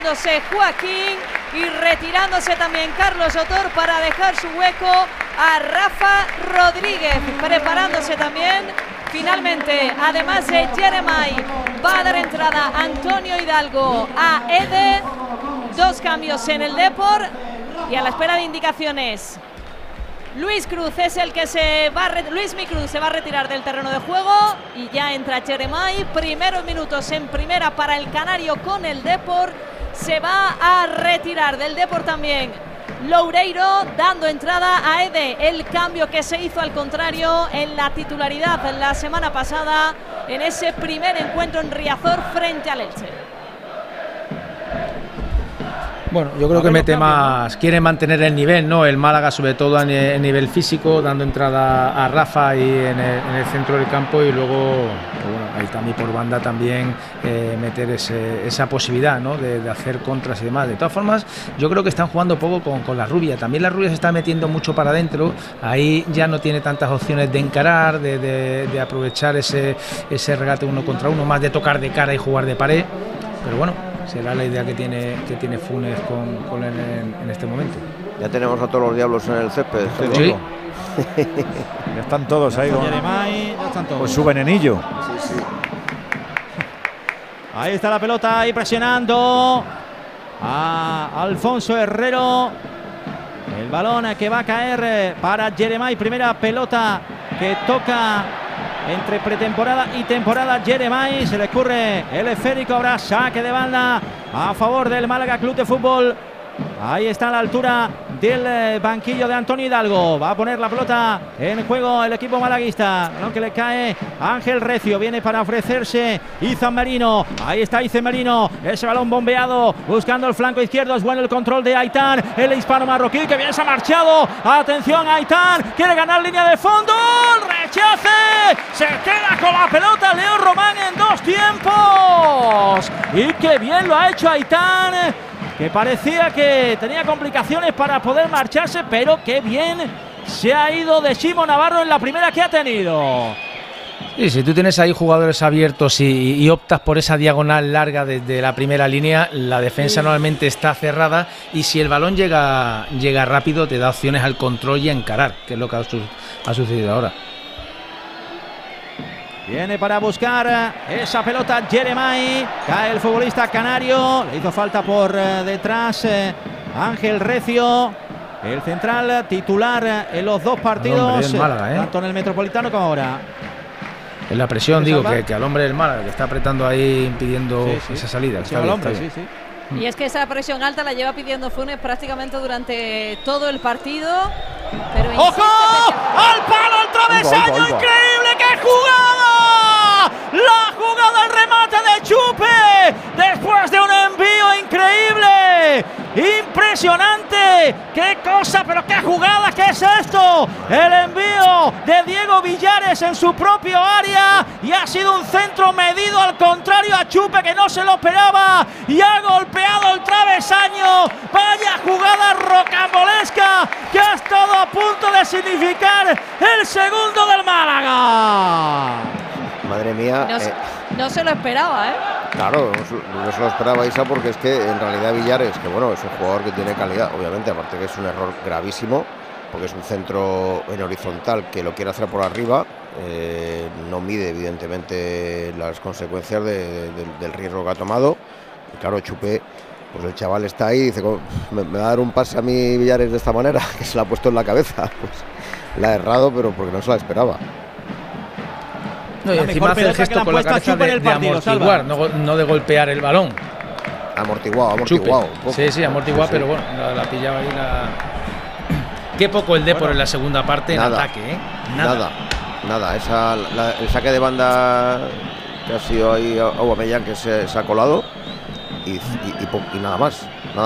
Joaquín y retirándose también Carlos Otor para dejar su hueco a Rafa Rodríguez, preparándose también finalmente, además de Jeremai, va a dar entrada Antonio Hidalgo a Ede. Dos cambios en el Depor y a la espera de indicaciones. Luis Cruz es el que Luismi Cruz se va a retirar del terreno de juego y ya entra Jeremai. Primeros minutos en primera para el canario con el Depor. Se va a retirar del Depor también Loureiro, dando entrada a Ede. El cambio que se hizo al contrario en la titularidad la semana pasada en ese primer encuentro en Riazor frente al Elche. Bueno, yo creo que mete más, quiere mantener el nivel, ¿no? El Málaga, sobre todo a nivel físico, dando entrada a Rafa y en el centro del campo, y luego, bueno, ahí también por banda también meter esa posibilidad, ¿no? De hacer contras y demás. De todas formas, yo creo que están jugando poco con la Rubia. También la Rubia se está metiendo mucho para adentro. Ahí ya no tiene tantas opciones de encarar, de aprovechar ese regate uno contra uno, más de tocar de cara y jugar de pared. Pero bueno, será la idea que tiene Funes con él en este momento. Ya tenemos a todos los diablos en el césped. Sí. Ya están todos ahí con ya están todos. Pues su venenillo. Sí. Ahí está la pelota, ahí presionando a Alfonso Herrero. El balón que va a caer para Jeremai. Primera pelota que toca entre pretemporada y temporada Jeremai. Se le escurre el esférico. Ahora saque de banda a favor del Málaga Club de Fútbol. Ahí está a la altura del banquillo de Antonio Hidalgo. Va a poner la pelota en juego el equipo malaguista. Lo que le cae a Ángel Recio. Viene para ofrecerse Izan Merino. Ahí está Izan Merino. Ese balón bombeado buscando el flanco izquierdo. Es bueno el control de Aitán. El hispano marroquí que bien se ha marchado. Atención, Aitán. Quiere ganar línea de fondo. Rechace. Se queda con la pelota Leo Román en dos tiempos. Y qué bien lo ha hecho Aitán, que parecía que tenía complicaciones para poder marcharse, pero qué bien se ha ido de Simo Navarro en la primera que ha tenido. Sí, si tú tienes ahí jugadores abiertos y optas por esa diagonal larga desde la primera línea, la defensa normalmente está cerrada, y si el balón llega rápido te da opciones al control y a encarar, que es lo que ha sucedido ahora. Viene para buscar esa pelota Jeremai. Cae el futbolista canario. Le hizo falta por detrás Ángel Recio, el central titular en los dos partidos, Málaga, tanto en el Metropolitano como ahora. En la presión, digo, que al hombre del Málaga, que está apretando ahí, impidiendo esa salida. Está bien. Y es que esa presión alta la lleva pidiendo Funes prácticamente durante todo el partido. Pero ¡ojo! ¡Al palo, al travesaño! ¡Increíble! ¡Qué jugada! La jugada, el remate de Chupe después de un envío increíble. Impresionante. ¡Qué cosa! Pero qué jugada, ¿qué es esto? El envío de Diego Villares en su propio área, y ha sido un centro medido al contrario a Chupe, que no se lo esperaba, y ha golpeado el travesaño. Vaya jugada rocambolesca que ha estado a punto de significar el segundo del Málaga. Madre mía. No se lo esperaba, ¿eh? Claro, no se lo esperaba Isa, porque es que en realidad Villares, que bueno, es un jugador que tiene calidad, obviamente, aparte que es un error gravísimo, porque es un centro en horizontal que lo quiere hacer por arriba, no mide evidentemente las consecuencias del riesgo que ha tomado. Y claro, Chupe, pues el chaval está ahí y dice, me va a dar un pase a mí Villares de esta manera, que se la ha puesto en la cabeza. Pues la ha errado, pero porque no se la esperaba. No, y encima hace el gesto con la cabeza de amortiguar, no de golpear el balón. Amortiguado. Sí, amortiguado, pero bueno, la pillaba ahí. Qué poco el Depor en la segunda parte en ataque, ¿eh? Nada. El saque de banda que ha sido ahí Aubameyang, que se ha colado, y nada más.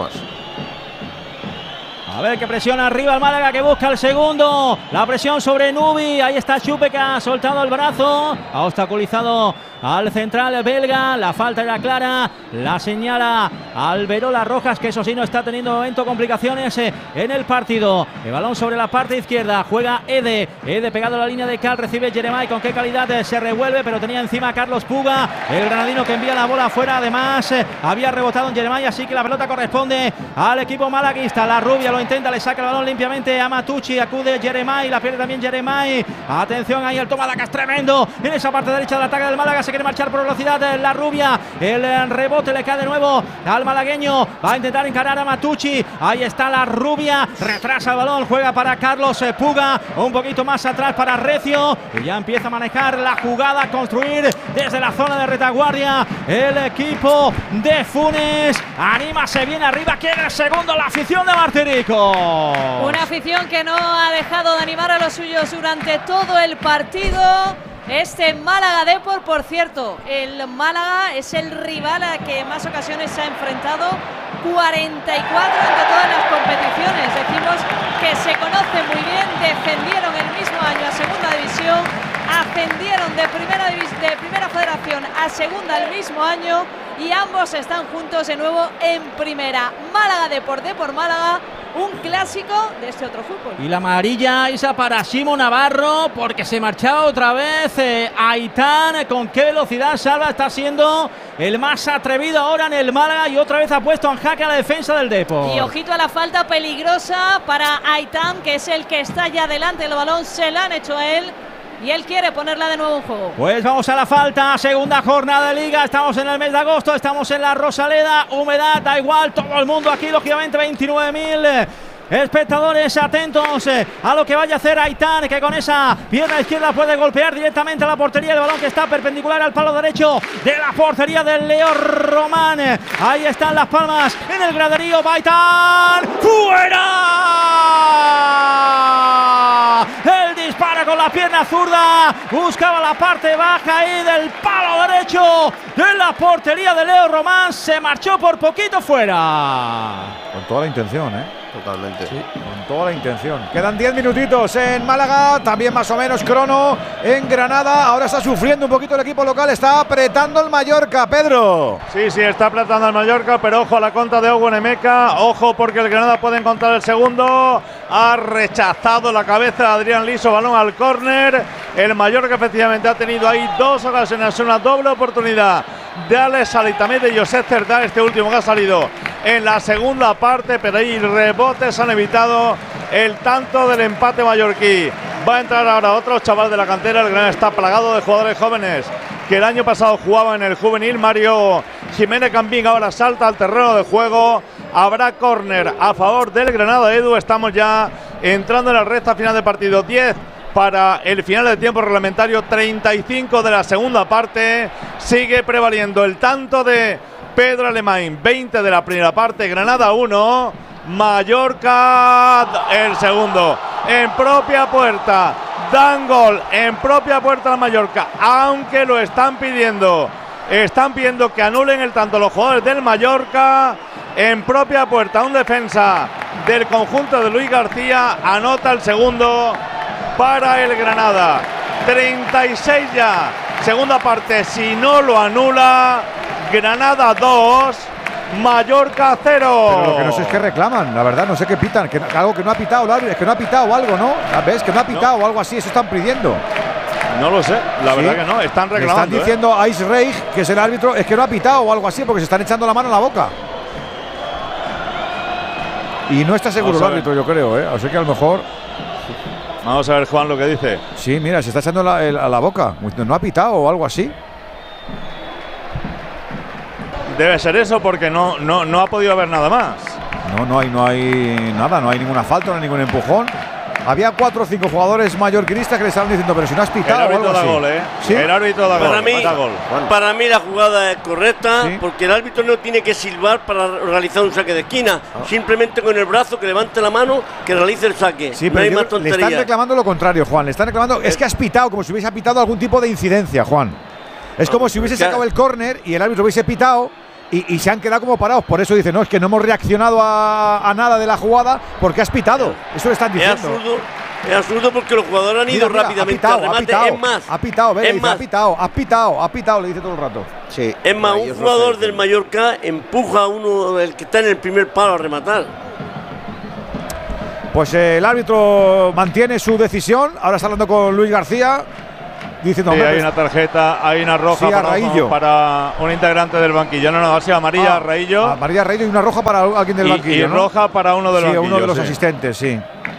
A ver, que presiona arriba el Málaga, que busca el segundo. La presión sobre Nubi. Ahí está Chupe, que ha soltado el brazo. Ha obstaculizado al central belga. La falta era clara. La señala Alberola Rojas, que eso sí no está teniendo momento complicaciones en el partido. El balón sobre la parte izquierda, juega Ede pegado a la línea de cal, recibe Jeremai, con qué calidad se revuelve, pero tenía encima a Carlos Puga, el granadino, que envía la bola afuera. Además había rebotado en Jeremai, así que la pelota corresponde al equipo malaguista. La Rubia lo intenta, le saca el balón limpiamente a Matucci, acude Jeremai, la pierde también Jeremai. Atención ahí el toma de es tremendo en esa parte derecha del ataque del Málaga, se quiere marchar por velocidad la Rubia, el rebote le cae de nuevo al malagueño, va a intentar encarar a Matucci, ahí está la Rubia, retrasa el balón, juega para Carlos Puga, un poquito más atrás para Recio, y ya empieza a manejar la jugada, a construir desde la zona de retaguardia el equipo de Funes. Anima, se viene arriba, quiere el segundo la afición de Martirico. Una afición que no ha dejado de animar a los suyos durante todo el partido. Este Málaga Depor, por cierto, el Málaga es el rival a que en más ocasiones se ha enfrentado, 44 entre todas las competiciones. Decimos que se conocen muy bien, defendieron el mismo año a segunda división, ascendieron de primera federación a segunda el mismo año y ambos están juntos de nuevo en primera. Málaga Depor, Depor Málaga, un clásico de este otro fútbol. Y la amarilla esa para Simo Navarro, porque se marchaba otra vez Aitán. Con qué velocidad Salva, está siendo el más atrevido ahora en el Málaga y otra vez ha puesto en jaque a la defensa del Depor. Y ojito a la falta peligrosa para Aitán, que es el que está ya delante del balón, se la han hecho a él y él quiere ponerla de nuevo en juego. Pues vamos a la falta, segunda jornada de Liga, estamos en el mes de agosto, estamos en la Rosaleda, humedad, da igual, todo el mundo aquí, lógicamente 29.000 espectadores atentos a lo que vaya a hacer Aitán, que con esa pierna izquierda puede golpear directamente a la portería, el balón que está perpendicular al palo derecho de la portería del Leo Román. Ahí están las palmas en el graderío, Aitán, ¡fuera! El dispara con la pierna zurda, buscaba la parte baja ahí del palo derecho de la portería de Leo Román, se marchó por poquito fuera. Con toda la intención, Totalmente. Sí, con toda la intención. Quedan 10 minutitos en Málaga, también más o menos crono en Granada. Ahora está sufriendo un poquito el equipo local, está apretando el Mallorca, Pedro. Sí, está apretando el Mallorca, pero ojo a la contra de Owen Emeka, ojo porque el Granada puede encontrar el segundo. Ha rechazado la cabeza de Adrián Liso, balón al córner. El Mallorca efectivamente ha tenido ahí dos ocasiones, una doble oportunidad de Alex Sala y también de Josep Cerdá, este último que ha salido en la segunda parte, pero ahí rebotes han evitado el tanto del empate mallorquí. Va a entrar ahora otro chaval de la cantera, el Granada está plagado de jugadores jóvenes que el año pasado jugaba en el juvenil. Mario Jiménez Campín ahora salta al terreno de juego. Habrá córner a favor del Granada. Edu, estamos ya entrando en la recta final del partido. 10 para el final del tiempo reglamentario, 35 de la segunda parte. Sigue prevaliendo el tanto de Pedro Alemán, 20 de la primera parte. Granada 1, Mallorca el segundo. En propia puerta, dan gol en propia puerta de Mallorca, aunque lo están pidiendo. Están pidiendo que anulen el tanto los jugadores del Mallorca. En propia puerta, un defensa del conjunto de Luis García anota el segundo para el Granada. 36 ya, segunda parte, si no lo anula. Granada 2, Mallorca 0. Pero lo que no sé es que reclaman, la verdad, no sé qué pitan, que algo que no ha pitado el árbitro, es que no ha pitado algo, ¿no? ¿Ves? Que no ha pitado o algo así, eso están pidiendo. No lo sé, la verdad que no, están reclamando. Están diciendo a Ice Reich, que es el árbitro, es que no ha pitado o algo así, porque se están echando la mano a la boca. Y no está seguro el árbitro, yo creo, así que a lo mejor. Vamos a ver, Juan, lo que dice. Sí, mira, se está echando a la boca. No ha pitado o algo así. Debe ser eso porque no ha podido haber nada más. No hay nada, no hay ninguna falta, no hay ningún empujón. Había 4 o 5 jugadores mallorquinistas que le estaban diciendo, pero si no has pitado. El árbitro da gol, ¿Sí? El árbitro da gol. Para mí la jugada es correcta, ¿sí? Porque el árbitro no tiene que silbar para realizar un saque de esquina. Simplemente con el brazo que levante la mano, que realice el saque. Sí, pero no hay más tontería. Le están reclamando lo contrario, Juan. Le están reclamando, es que has pitado, como si hubiese pitado algún tipo de incidencia, Juan. Es como si hubiese sacado el córner y el árbitro hubiese pitado. Y se han quedado como parados. Por eso dicen, no, es que no hemos reaccionado a nada de la jugada porque has pitado. Eso le están diciendo. Es absurdo porque los jugadores han ido rápidamente al remate. Ha pitado, le dice todo el rato. Sí, es más, un jugador del Mallorca empuja a uno, el que está en el primer palo, a rematar. Pues el árbitro mantiene su decisión. Ahora está hablando con Luis García. Diciendo, sí, hay una tarjeta, hay una roja para un integrante del banquillo. No, ha sido amarilla a Raillo. Amarilla a Raillo y una roja para alguien del banquillo. Y roja para uno del banquillo. Uno de los asistentes, sí.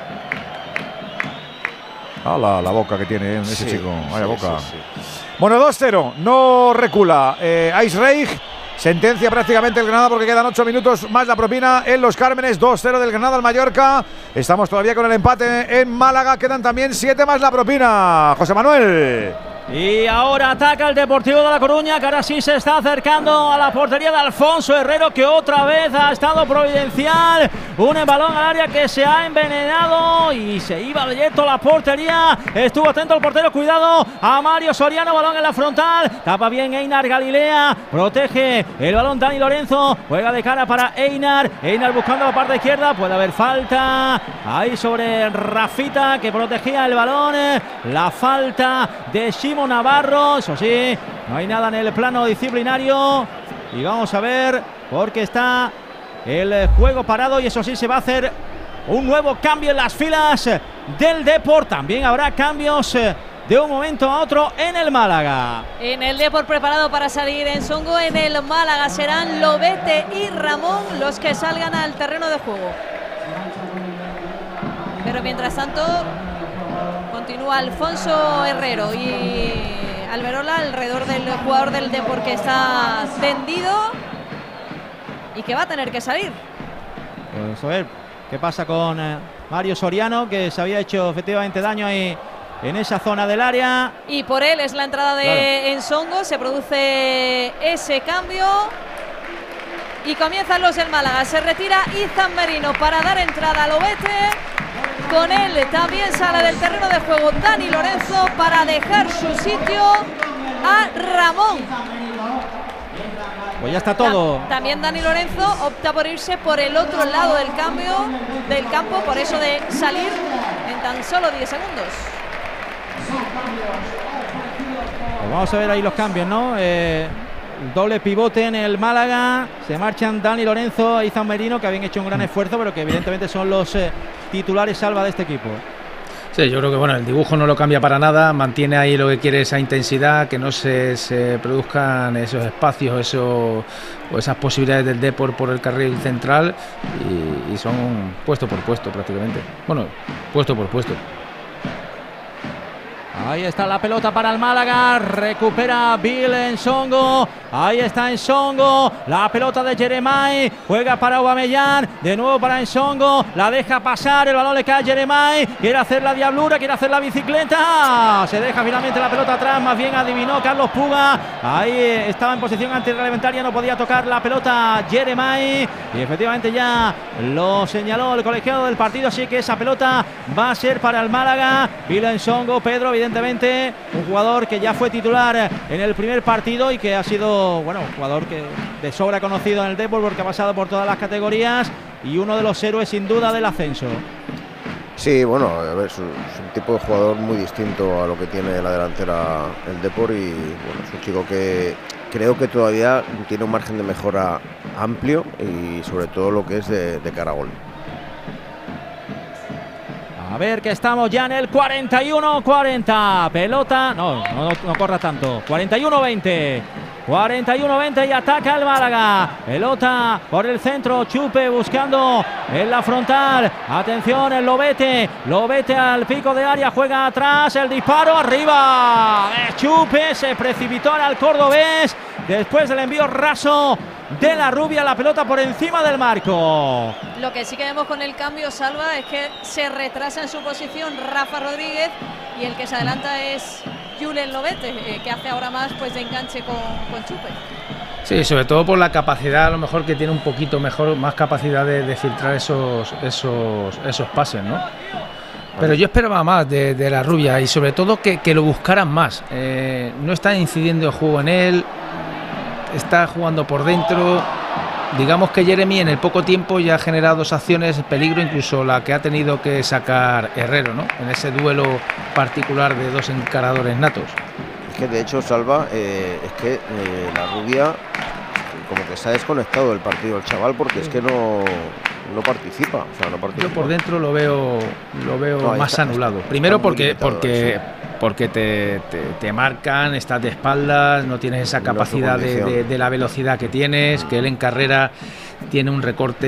La boca que tiene ese chico. Vaya boca. Bueno, 2-0. No recula. Ice Reich. Sentencia prácticamente el Granada porque quedan 8 minutos más la propina en Los Cármenes. 2-0 del Granada al Mallorca. Estamos todavía con el empate en Málaga. Quedan también 7 más la propina. José Manuel. Y ahora ataca el Deportivo de La Coruña, que ahora sí se está acercando a la portería de Alfonso Herrero, que otra vez ha estado providencial. Un balón al área que se ha envenenado y se iba directo a la portería. Estuvo atento el portero, cuidado a Mario Soriano, balón en la frontal. Tapa bien Einar Galilea, protege el balón Dani Lorenzo, juega de cara para Einar. Einar buscando la parte izquierda, puede haber falta ahí sobre Rafita, que protegía el balón. La falta de Shimo Navarro, eso sí, no hay nada en el plano disciplinario. Y vamos a ver, porque está el juego parado y eso sí, se va a hacer un nuevo cambio en las filas del Depor. También habrá cambios de un momento a otro en el Málaga. En el Depor preparado para salir Ensongo, en el Málaga serán Lobete y Ramón los que salgan al terreno de juego. Pero mientras tanto continúa Alfonso Herrero y Alberola alrededor del jugador del Depor que está tendido y que va a tener que salir. Pues a ver qué pasa con Mario Soriano, que se había hecho efectivamente daño ahí en esa zona del área. Y por él es la entrada de Ensongo, se produce ese cambio y comienzan los del Málaga. Se retira Izan Merino para dar entrada a Lobete. Con él también sale del terreno de juego Dani Lorenzo para dejar su sitio a Ramón. Pues ya está todo. También Dani Lorenzo opta por irse por el otro lado del campo, por eso de salir en tan solo 10 segundos. Pues vamos a ver ahí los cambios, ¿no? Doble pivote en el Málaga. Se marchan Dani Lorenzo e Izan Merino, que habían hecho un gran esfuerzo, pero que evidentemente son los titulares salva de este equipo. Sí, yo creo que el dibujo no lo cambia para nada, mantiene ahí lo que quiere, esa intensidad, que no se produzcan esos espacios o esas posibilidades del Depor por el carril central y son puesto por puesto prácticamente. Bueno, puesto por puesto. Ahí está la pelota para el Málaga, recupera Bill Ensongo, ahí está Ensongo, la pelota de Jeremai, juega para Aubameyang, de nuevo para Ensongo, la deja pasar, el balón le cae a Jeremai, quiere hacer la diablura, quiere hacer la bicicleta, se deja finalmente la pelota atrás, más bien adivinó Carlos Puga, ahí estaba en posición antirreglamentaria, no podía tocar la pelota Jeremai y efectivamente ya lo señaló el colegiado del partido, así que esa pelota va a ser para el Málaga. Bill Ensongo, Pedro, evidentemente un jugador que ya fue titular en el primer partido y que ha sido, un jugador que de sobra conocido en el Depor porque ha pasado por todas las categorías y uno de los héroes sin duda del ascenso. Sí, a ver, es un tipo de jugador muy distinto a lo que tiene la delantera el Depor y es un chico que creo que todavía tiene un margen de mejora amplio y sobre todo lo que es de cara a gol. A ver que estamos ya en el 41-40. Pelota, no corra tanto. 41-20. 41-20 y ataca el Málaga. Pelota por el centro. Chupe buscando en la frontal. Atención, el Lobete. Lobete al pico de área. Juega atrás. El disparo arriba. Chupe se precipitó al cordobés. Después del envío raso de la rubia, la pelota por encima del marco. Lo que sí que vemos con el cambio, Salva, es que se retrasa en su posición Rafa Rodríguez y el que se adelanta es Julen Lobete, que hace ahora más de enganche con Chupe. Sí, sobre todo por la capacidad, a lo mejor que tiene un poquito más capacidad de filtrar esos pases, ¿no? Pero yo esperaba más de la rubia y sobre todo que lo buscaran más. No está incidiendo el juego en él, está jugando por dentro. digamos que Jeremy en el poco tiempo ya ha generado 2 acciones, peligro, incluso la que ha tenido que sacar Herrero, ¿no? En ese duelo particular de 2 encaradores natos. Es que de hecho, Salva, es que la Rubia como que se ha desconectado del partido el chaval, porque es que no participa, o sea, no participa. Yo por dentro lo veo no, más anulado. Primero porque te marcan, estás de espaldas, no tienes esa capacidad de la velocidad que tienes, que él en carrera tiene un recorte